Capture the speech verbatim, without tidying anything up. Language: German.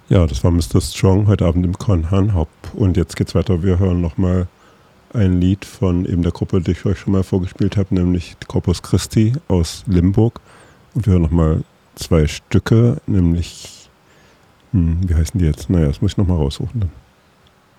Ja, das war Mister Strong heute Abend im Con Hop. Und jetzt geht's weiter. Wir hören nochmal ein Lied von eben der Gruppe, die ich euch schon mal vorgespielt habe, nämlich Corpus Christi aus Limburg. Und wir hören nochmal zwei Stücke, nämlich, hm, wie heißen die jetzt? Naja, das muss ich nochmal raussuchen dann.